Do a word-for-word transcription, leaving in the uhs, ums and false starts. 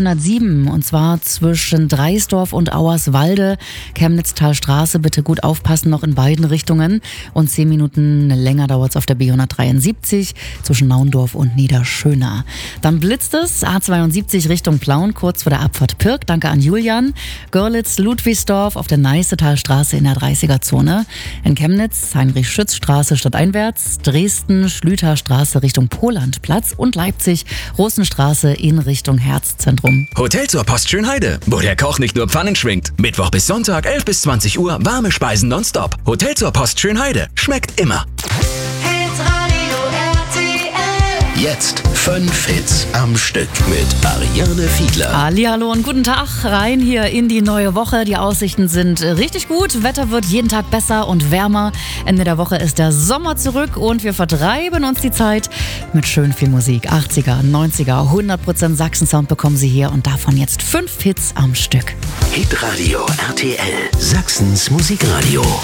dreihundertsieben und zwar zwischen Dreisdorf und Auerswalde. Chemnitz-Talstraße, bitte gut aufpassen, noch in beiden Richtungen. Und zehn Minuten länger dauert es auf der B hundertdreiundsiebzig zwischen Naundorf und Niederschöna. Dann blitzt es, A zweiundsiebzig Richtung Plauen, kurz vor der Abfahrt Pirk. Danke an Julian. Görlitz, Ludwigsdorf auf der Neißetalstraße in der dreißiger-Zone. In Chemnitz, Heinrich-Schütz-Straße stadteinwärts. Dresden, Schlüterstraße Richtung Polandplatz. Und Leipzig, Rosenstraße in Richtung Herzzentrum. Hotel zur Post Schönheide, wo der Koch nicht nur Pfannen schwingt. Mittwoch bis Sonntag, elf bis zwanzig Uhr, warme Speisen nonstop. Hotel zur Post Schönheide, schmeckt immer. Jetzt fünf Hits am Stück mit Ariane Fiedler. Hallihallo und guten Tag rein hier in die neue Woche. Die Aussichten sind richtig gut. Wetter wird jeden Tag besser und wärmer. Ende der Woche ist der Sommer zurück und wir vertreiben uns die Zeit mit schön viel Musik. achtziger, neunziger, hundert Prozent Sachsen-Sound bekommen Sie hier und davon jetzt fünf Hits am Stück. Hitradio R T L, Sachsens Musikradio.